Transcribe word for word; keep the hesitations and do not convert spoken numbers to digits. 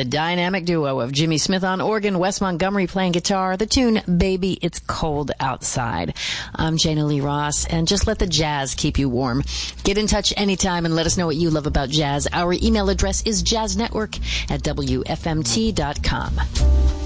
The dynamic duo of Jimmy Smith on organ, Wes Montgomery playing guitar, the tune Baby It's Cold Outside. I'm Jana Lee Ross, and just let the jazz keep you warm. Get in touch anytime and let us know what you love about jazz. Our email address is jazznetwork at W F M T dot com.